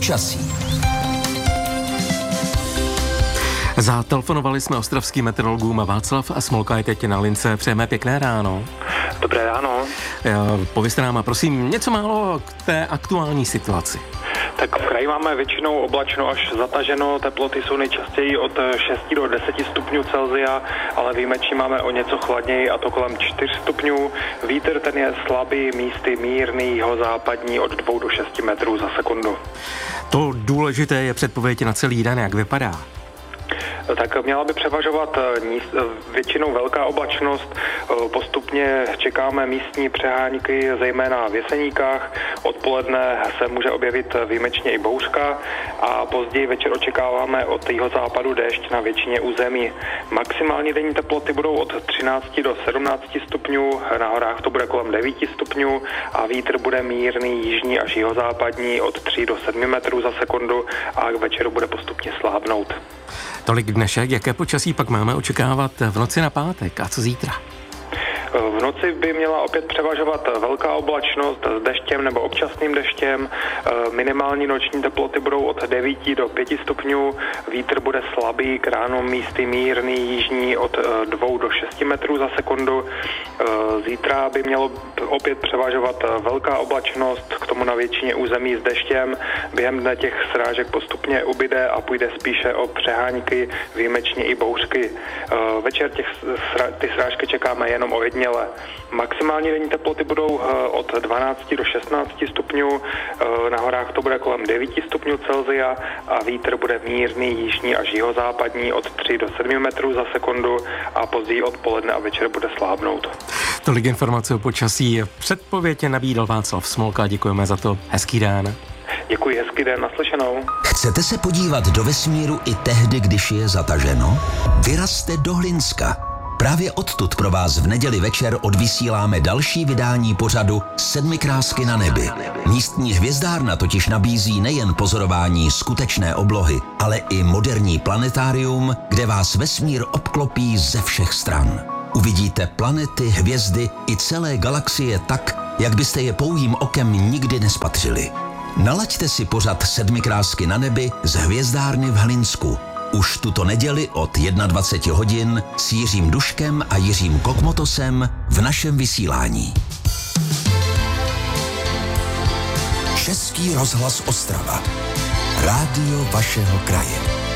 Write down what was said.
počasí. Zatelefonovali jsme ostravským meteorologům a Václav Smolka je teď na lince. Přejeme pěkné ráno. Dobré ráno. Povězte nám a prosím něco málo k té aktuální situaci. Tak v kraji máme většinou oblačno až zataženo, teploty jsou nejčastěji od 6 do 10 stupňů Celsia, ale výjimečně máme o něco chladněji a to kolem 4 stupňů. Vítr ten je slabý, místy mírný, jihozápadní od 2 do 6 metrů za sekundu. To důležité je předpověď na celý den, jak vypadá. Tak měla by převažovat většinou velká oblačnost, postupně čekáme místní přehánky, zejména v Jeseníkách, odpoledne se může objevit výjimečně i bouřka a později večer očekáváme od jihozápadu déšť na většině území. Maximální denní teploty budou od 13 do 17 stupňů, na horách to bude kolem 9 stupňů a vítr bude mírný jižní až jihozápadní od 3 do 7 metrů za sekundu a k večeru bude postupně slábnout. Tolik dnešek, jaké počasí pak máme očekávat v noci na pátek a co zítra? V noci by měla opět převažovat velká oblačnost s deštěm nebo občasným deštěm. Minimální noční teploty budou od 9 do 5 stupňů. Vítr bude slabý, k ránu místy mírný, jižní od 2 do 6 metrů za sekundu. Zítra by mělo opět převažovat velká oblačnost, k tomu na většině území s deštěm. Během dne těch srážek postupně ubyde a půjde spíše o přehánky, výjimečně i bouřky. Večer ty srážky čekáme jenom o jedněle. Maximální denní teploty budou od 12 do 16 stupňů, na horách to bude kolem 9 stupňů Celsia a vítr bude mírný, jižní až jihozápadní od 3 do 7 metrů za sekundu a později odpoledne a večer bude slábnout. Tolik informace o počasí. Předpověď nabídl Václav Smolka, děkujeme za to. Hezký den. Děkuji, hezký den, naslyšenou. Chcete se podívat do vesmíru i tehdy, když je zataženo? Vyrazte do Hlinska. Právě odtud pro vás v neděli večer odvysíláme další vydání pořadu Sedmikrásky na nebi. Místní hvězdárna totiž nabízí nejen pozorování skutečné oblohy, ale i moderní planetárium, kde vás vesmír obklopí ze všech stran. Uvidíte planety, hvězdy i celé galaxie tak, jak byste je pouhým okem nikdy nespatřili. Nalaďte si pořad Sedmikrásky na nebi z hvězdárny v Hlinsku. Už tuto neděli od 21 hodin s Jiřím Duškem a Jiřím Kokmotosem v našem vysílání. Český rozhlas Ostrava. Rádio vašeho kraje.